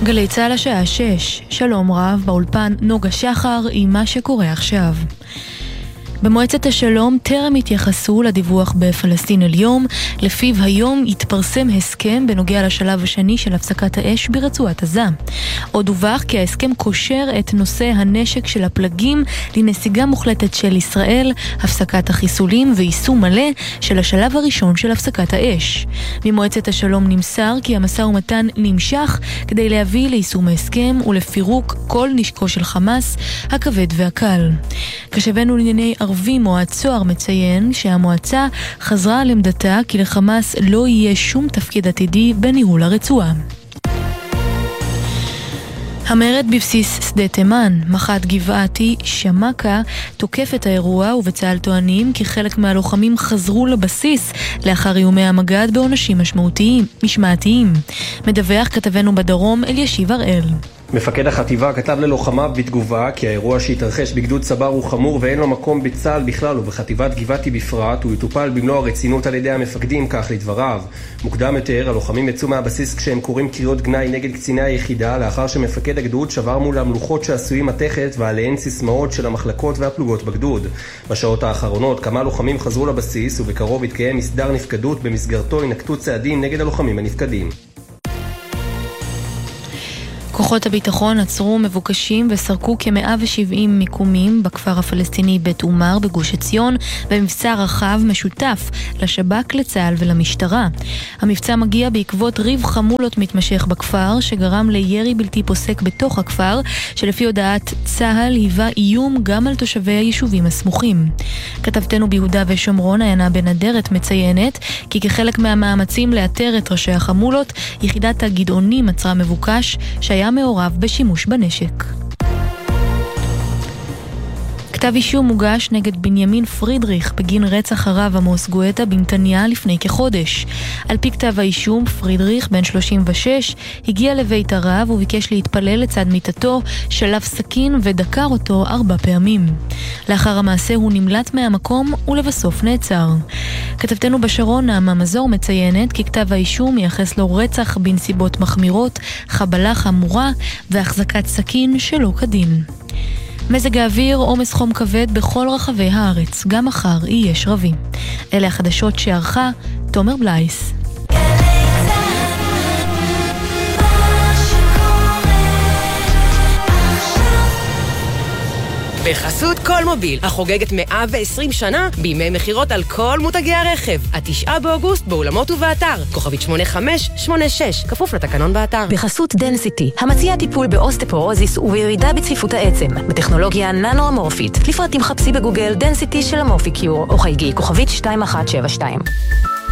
גלי צהל השעה 6, שלום רב, באולפן נוגה שחר עם מה שקורה עכשיו. במועצת השלום טרם התייחסו לדיווח בפלסטין היום, לפיו היום יתפרסם הסכם בנוגע לשלב השני של הפסקת האש ברצועת עזה. עוד דווח כי ההסכם קושר את נושא הנשק של הפלגים לנסיגה מוחלטת של ישראל, הפסקת החיסולים ויישום מלא של השלב הראשון של הפסקת האש. ממועצת השלום נמסר כי המשא ומתן נמשך כדי להביא ליישום ההסכם ולפירוק כל נשקו של חמאס, הכבד והקל. כשבנו לענייני ערבים או הצוער מציין שהמועצה חזרה על עמדתה כי לחמאס לא יהיה שום תפקיד עתידי בניהול הרצועה. המרד בבסיס שדה תימן, מח"ט גבעתי שמקה תוקף את האירוע, ובצה"ל טוענים כי חלק מהלוחמים חזרו לבסיס לאחר איומי המג"ד בעונשים משמעתיים. מדווח כתבנו בדרום אלישיב הראל. מפקד החטיבה כתב ללוחמיו בתגובה כי האירוע שהתרחש בגדוד סבר הוא חמור ואין לו מקום בצה"ל בכלל ובחטיבת גבעתי בפרט. הוא יטופל במלוא הרצינות על ידי המפקדים, כך לדבריו. מוקדם יותר הלוחמים יצאו מהבסיס כשהם קוראים קריאות גנאי נגד קציני היחידה, לאחר שמפקד הגדוד שבר מולם לוחות שעשויים מתכת ועליהן סיסמאות של המחלקות והפלוגות בגדוד. בשעות האחרונות כמה לוחמים חזרו לבסיס ובקרוב יתקיים מסדר נפקדות במסגרתו ינקטו צעדים נגד הלוחמים הנפקדים. כוחות הביטחון עצרו מבוקשים וסרקו כ-170 מיקומים בכפר הפלסטיני בית עומר בגוש עציון במבצע רחב משותף לשב"כ, לצה"ל ולמשטרה. המבצע מגיע בעקבות ריב חמולות מתמשך בכפר שגרם לירי בלתי פוסק בתוך הכפר, שלפי הודעת צה"ל היווה איום גם על תושבי היישובים הסמוכים. כתבתנו ביהודה ושומרון עיינה בן אדרת מציינת כי כחלק מהמאמצים לאתר את ראשי החמולות, יחידת הגדעונים עצרה מבוקש שהיה מעורב בשימוש בנשק. כתב אישום מוגש נגד בנימין פרידריך בגין רצח הרב עמוס גואטה בנתניה לפני כחודש. על פי כתב האישום, פרידריך בן 36 הגיע לבית הרב וביקש להתפלל לצד מיטתו, שלף סכין ודקר אותו 4 פעמים. לאחר המעשה הוא נמלט מהמקום ולבסוף נעצר. כתבתנו בשרון נעמה מזור מציינת כי כתב האישום מייחס לו רצח בנסיבות מחמירות, חבלה חמורה והחזקת סכין שלא כדין. מזג האוויר, עומס חום כבד בכל רחבי הארץ, גם מחר יהיה שרבי. אלה החדשות שערכה תומר בלייס. בחסות כל מוביל, החוגגת 120 שנה בימי מחירות על כל מותגי הרכב. 9 באוגוסט באולמות ובאתר. כוכבית 8586, כפוף לתקנון באתר. בחסות דנסיטי, המציע טיפול באוסטפורוזיס ובירידה בצפיפות העצם, בטכנולוגיה ננו-אמורפית. לפרטים חפשי בגוגל דנסיטי של אמורפיקיור, או חייגי כוכבית 2172.